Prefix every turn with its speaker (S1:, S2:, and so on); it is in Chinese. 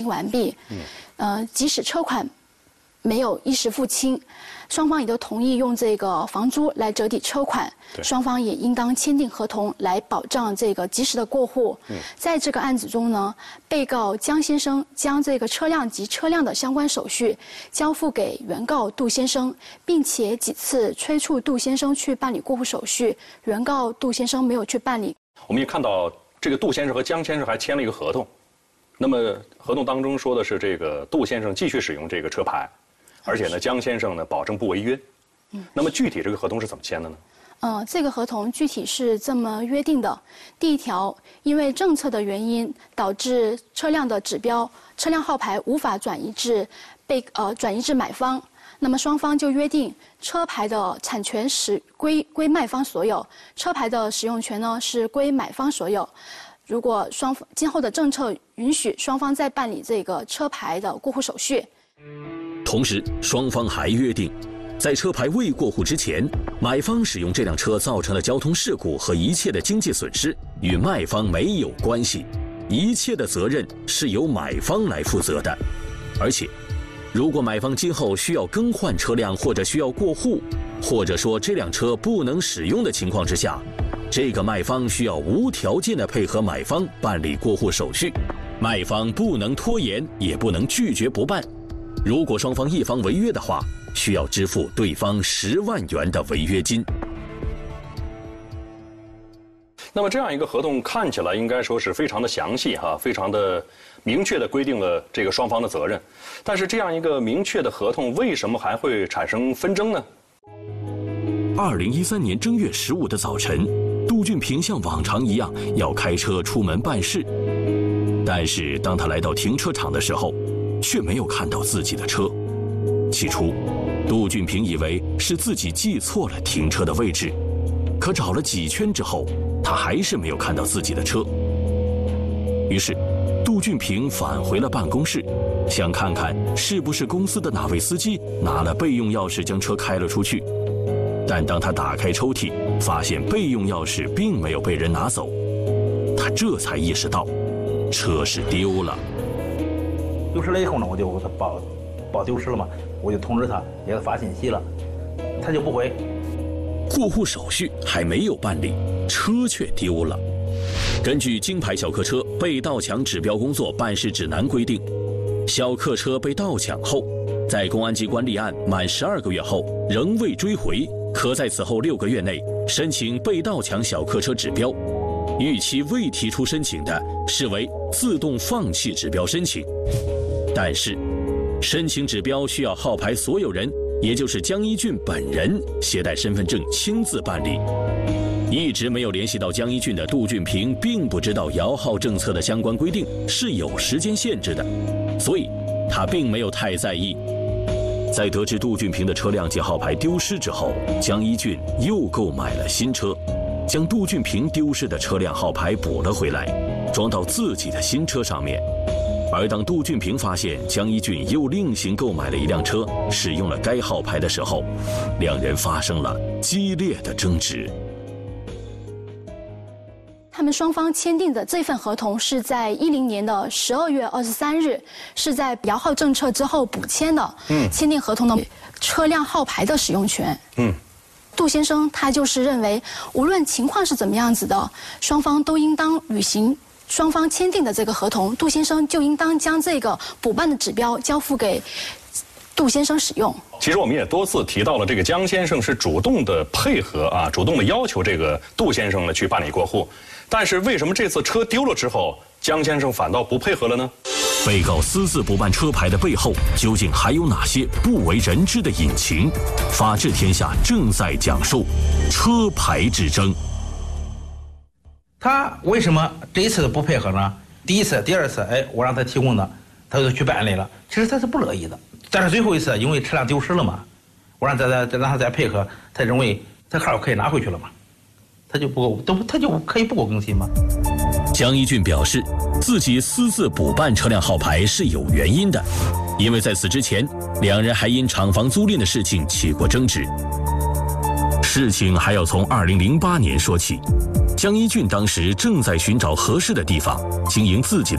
S1: 完毕。即使车款没有依时付清，双方也都同意用这个房租来折抵车款，双方也应当签订合同来保障这个及时的过户。在这个案子中呢，被告江先生将这个车辆及车辆的相关手续交付给原告杜先生，并且几次催促杜先生去办理过户手续，原告杜先生没有去办理。
S2: 我们也看到这个杜先生和江先生还签了一个合同，那么合同当中说的是这个杜先生继续使用这个车牌，而且呢江先生呢保证不违约。那么具体这个合同是怎么签的呢？
S1: 这个合同具体是这么约定的：第一条，因为政策的原因导致车辆的指标、车辆号牌无法转移至买方，那么双方就约定车牌的产权归卖方所有，车牌的使用权呢是归买方所有。如果今后的政策允许，双方再办理这个车牌的过户手续。
S3: 同时，双方还约定，在车牌未过户之前，买方使用这辆车造成的交通事故和一切的经济损失与卖方没有关系，一切的责任是由买方来负责的。而且，如果买方今后需要更换车辆或者需要过户，或者说这辆车不能使用的情况之下，这个卖方需要无条件的配合买方办理过户手续，卖方不能拖延，也不能拒绝不办。如果双方一方违约的话，需要支付对方10万元的违约金。
S2: 那么这样一个合同看起来应该说是非常的详细非常的明确的规定了这个双方的责任。但是这样一个明确的合同，为什么还会产生纷争呢
S3: ？2013年正月15的早晨，杜俊平像往常一样要开车出门办事，但是当他来到停车场的时候，却没有看到自己的车。起初，杜俊平以为是自己记错了停车的位置，可找了几圈之后，他还是没有看到自己的车。于是，杜俊平返回了办公室，想看看是不是公司的哪位司机拿了备用钥匙将车开了出去。但当他打开抽屉，发现备用钥匙并没有被人拿走，他这才意识到，车是丢了。
S4: 丢失了以后呢，我就给他报丢失了嘛，我就通知他，给他发信息了，他就不回。
S3: 过户手续还没有办理，车却丢了。根据金牌小客车被盗抢指标工作办事指南规定，小客车被盗抢后，在公安机关立案满12个月后仍未追回，可在此后6个月内申请被盗抢小客车指标，逾期未提出申请的，视为自动放弃指标申请。但是，申请指标需要号牌所有人，也就是江一俊本人携带身份证亲自办理。一直没有联系到江一俊的杜俊平，并不知道摇号政策的相关规定是有时间限制的，所以他并没有太在意。在得知杜俊平的车辆及号牌丢失之后，江一俊又购买了新车，将杜俊平丢失的车辆号牌补了回来，装到自己的新车上面。而当杜俊平发现江一俊又另行购买了一辆车，使用了该号牌的时候，两人发生了激烈的争执。
S1: 他们双方签订的这份合同是在2010年的12月23日，是在摇号政策之后补签的。签订合同的车辆号牌的使用权。杜先生他就是认为，无论情况是怎么样子的，双方都应当履行双方签订的这个合同。杜先生就应当将这个补办的指标交付给杜先生使用。
S2: 其实我们也多次提到了，这个江先生是主动的配合主动的要求这个杜先生呢去办理过户。但是为什么这次车丢了之后，江先生反倒不配合了呢？
S3: 被告私自补办车牌的背后，究竟还有哪些不为人知的隐情？法治天下正在讲述车牌之争。
S4: 他为什么这一次不配合呢？第一次、第二次，我让他提供的，他就去办理了。其实他是不乐意的。但是最后一次，因为车辆丢失了嘛，我让他再配合，他认为他号可以拿回去了嘛。他就可以不给我更新吗？
S3: 江一俊表示，自己私自补办车辆号牌是有原因的，因为在此之前，两人还因厂房租赁的事情起过争执。事情还要从2008年说起，江一俊当时正在寻找合适的地方经营自己的